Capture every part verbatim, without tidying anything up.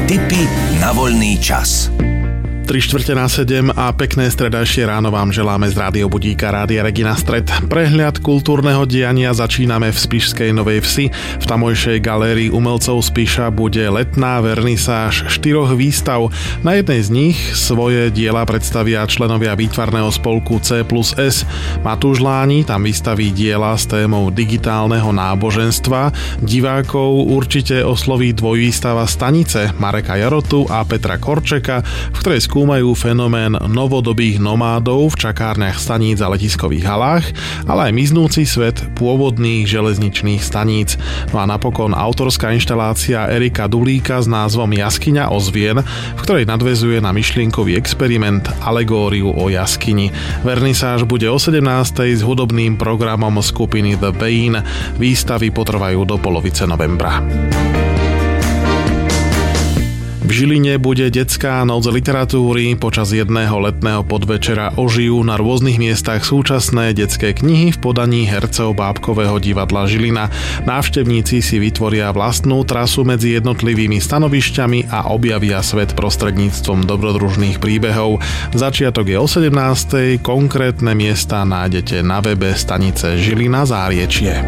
Tipy na voľný čas. tri štvrte na sedem a pekné stredajšie ráno vám želáme z Rádio Budíka Rádia Regina Stred. Prehľad kultúrneho diania začíname v Spišskej Novej Vsi. V tamojšej galérii umelcov Spiša bude letná vernisáž štyroch výstav. Na jednej z nich svoje diela predstavia členovia výtvarného spolku C plus S. Matúš Láni tam vystaví diela s témou digitálneho náboženstva. Divákov určite osloví dvojvýstava Stanice Mareka Jarotu a Petra Korčeka, v ktorej skúmajú fenomén novodobých nomádov v čakárniach staníc a letiskových halách, ale aj miznúci svet pôvodných železničných staníc. No a napokon autorská inštalácia Erika Dulíka s názvom Jaskyňa ozvien, v ktorej nadväzuje na myšlienkový experiment Alegóriu o jaskyni. Vernisáž bude o sedemnástej s hudobným programom skupiny The Bane. Výstavy potrvajú do polovice novembra. V Žiline bude detská noc literatúry. Počas jedného letného podvečera ožijú na rôznych miestach súčasné detské knihy v podaní hercov Bábkového divadla Žilina. Návštevníci si vytvoria vlastnú trasu medzi jednotlivými stanovišťami a objavia svet prostredníctvom dobrodružných príbehov. Začiatok je o sedemnástej, konkrétne miesta nájdete na webe stanice Žilina Záriečie.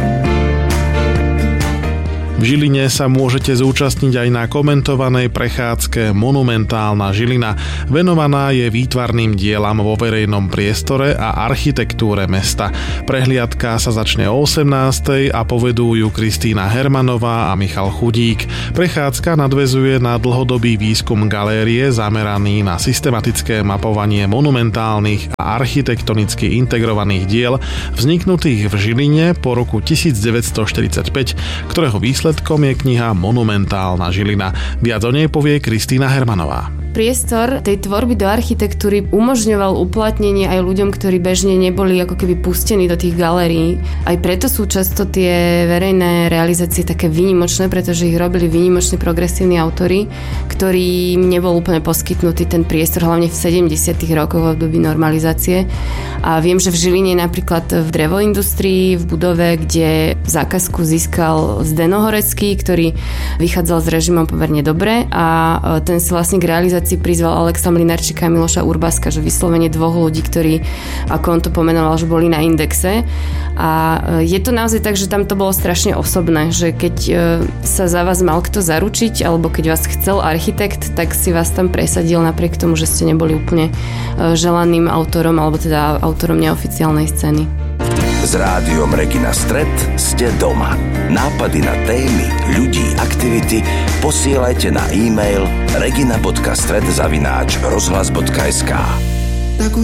V Žiline sa môžete zúčastniť aj na komentovanej prechádzke Monumentálna Žilina. Venovaná je výtvarným dielam vo verejnom priestore a architektúre mesta. Prehliadka sa začne o osemnástej a povedú ju Kristína Hermanová a Michal Chudík. Prechádzka nadväzuje na dlhodobý výskum galérie zameraný na systematické mapovanie monumentálnych a architektonicky integrovaných diel vzniknutých v Žiline po roku devätnásťstoštyridsaťpäť, ktorého výsledkom Výsledkom je kniha Monumentálna Žilina. Viac o nej povie Kristína Hermanová. Priestor tej tvorby do architektúry umožňoval uplatnenie aj ľuďom, ktorí bežne neboli ako keby pustení do tých galérií. Aj preto sú často tie verejné realizácie také výnimočné, pretože ich robili výnimočne progresívni autori, ktorým nebol úplne poskytnutý ten priestor, hlavne v sedemdesiatych rokoch v období normalizácie. A viem, že v Žiline napríklad v drevoindustrii, v budove, kde zákazku získal Zdeno Horecký, ktorý vychádzal s režimom pomerne dobre a ten si vlastne k realizácii si prizval Alexa Mlynarčíka a Miloša Urbaska, že vyslovene dvoch ľudí, ktorí, ako on to pomenoval, že boli na indexe. A je to naozaj tak, že tam to bolo strašne osobné, že keď sa za vás mal kto zaručiť, alebo keď vás chcel architekt, tak si vás tam presadil napriek tomu, že ste neboli úplne želaným autorom, alebo teda autorom neoficiálnej scény. S rádiom Regina Stred ste doma. Nápady na témy, ľudí, aktivity posielajte na e-mail regina bodka stred zavináč rozhlas bodka es ká.